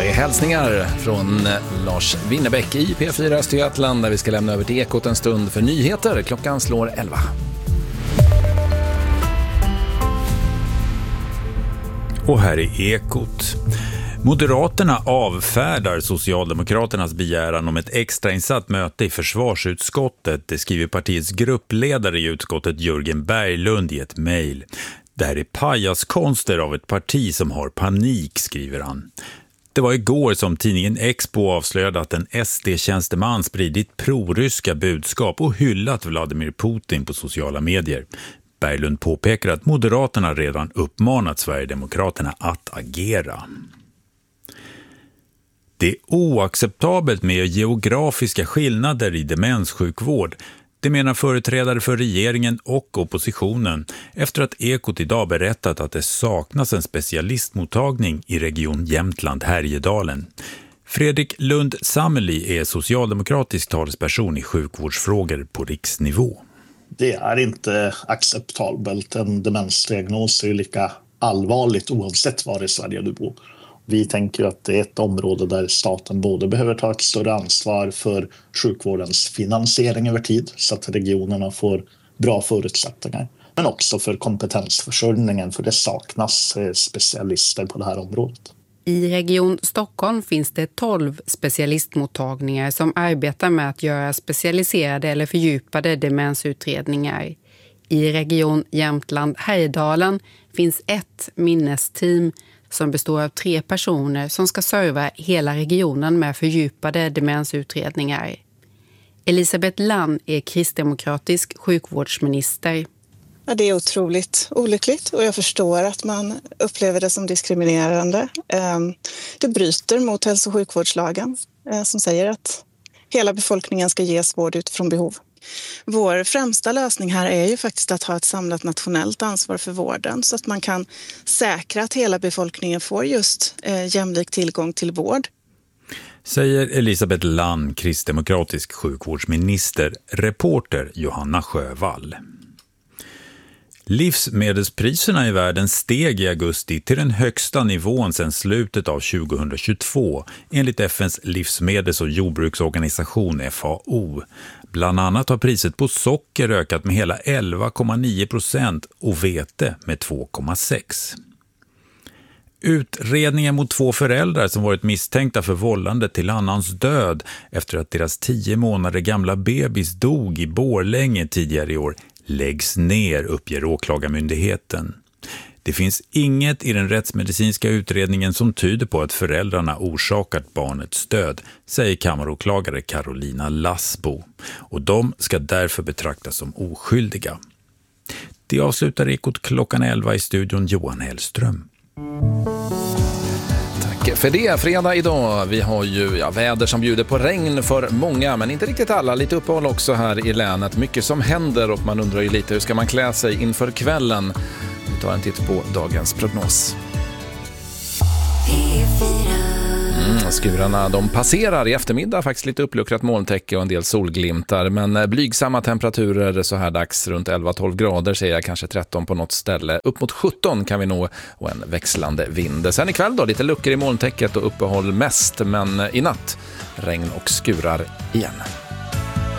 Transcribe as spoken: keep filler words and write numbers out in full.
är hälsningar från Lars Winnerbäck i P fyra Östergötland där vi ska lämna över till Ekot en stund för nyheter. Klockan slår elva. Och här är Ekot. Moderaterna avfärdar Socialdemokraternas begäran om ett extrainsatt möte i försvarsutskottet. Det skriver partiets gruppledare i utskottet Jörgen Berglund i ett mejl. Det här är pajaskonster av ett parti som har panik, skriver han. Det var igår som tidningen Expo avslöjade att en S D-tjänsteman spridit proryska budskap och hyllat Vladimir Putin på sociala medier. Berglund påpekar att Moderaterna redan uppmanat Sverigedemokraterna att agera. Det är oacceptabelt med geografiska skillnader i demenssjukvård. Det menar företrädare för regeringen och oppositionen efter att Ekot idag berättat att det saknas en specialistmottagning i region Jämtland-Härjedalen. Fredrik Lund Sammeli är socialdemokratisk talesperson i sjukvårdsfrågor på riksnivå. Det är inte acceptabelt. En demensdiagnos är ju lika allvarligt oavsett var i Sverige du bor. Vi tänker att det är ett område där staten både behöver ta ett större ansvar för sjukvårdens finansiering över tid så att regionerna får bra förutsättningar. Men också för kompetensförsörjningen, för det saknas specialister på det här området. I Region Stockholm finns det tolv specialistmottagningar som arbetar med att göra specialiserade eller fördjupade demensutredningar. I Region Jämtland-Härjedalen finns ett minnesteam som består av tre personer som ska serva hela regionen med fördjupade demensutredningar. Elisabeth Lann är kristdemokratisk sjukvårdsminister. Ja, det är otroligt olyckligt och jag förstår att man upplever det som diskriminerande. Det bryter mot hälso- och sjukvårdslagen som säger att hela befolkningen ska ges vård utifrån behov. Vår främsta lösning här är ju faktiskt att ha ett samlat nationellt ansvar för vården så att man kan säkra att hela befolkningen får just eh, jämlik tillgång till vård. Säger Elisabeth Lann, kristdemokratisk sjukvårdsminister, reporter Johanna Sjövall. Livsmedelspriserna i världen steg i augusti till den högsta nivån sedan slutet av tjugohundratjugotvå enligt F N:s livsmedels- och jordbruksorganisation F A O. Bland annat har priset på socker ökat med hela elva komma nio procent och vete med två komma sex. Utredningen mot två föräldrar som varit misstänkta för vållande till annans död efter att deras tio månader gamla bebis dog i Borlänge tidigare i år läggs ner, uppger åklagarmyndigheten. Det finns inget i den rättsmedicinska utredningen som tyder på att föräldrarna orsakat barnets död, säger kammaråklagare Carolina Lassbo. Och de ska därför betraktas som oskyldiga. Det avslutar Ekot klockan elva i studion Johan Hellström. Tack för det. Fredag idag. Vi har ju ja, väder som bjuder på regn för många, men inte riktigt alla. Lite uppehåll också här i länet. Mycket som händer och man undrar ju lite hur ska man klä sig inför kvällen. Vi tar en titt på dagens prognos. Mm, skurarna de passerar i eftermiddag, faktiskt lite uppluckrat molntäcke och en del solglimtar, men blygsamma temperaturer så här dags runt elva tolv grader, säger jag, kanske tretton på något ställe. Upp mot sjutton kan vi nå och en växlande vind. Sen ikväll då lite luckor i molntäcket och uppehåll mest, men i natt regn och skurar igen.